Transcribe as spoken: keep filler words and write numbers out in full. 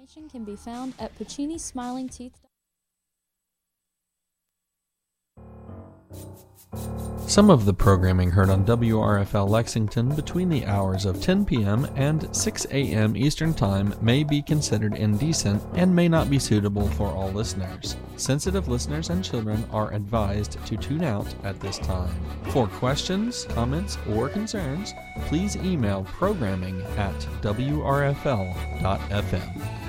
information can be found at Puccini Smiling Teeth. Some of the programming heard on W R F L Lexington between the hours of ten p.m. and six a.m. Eastern Time may be considered indecent and may not be suitable for all listeners. Sensitive listeners and children are advised to tune out at this time. For questions, comments, or concerns, please email programming at w r f l dot f m.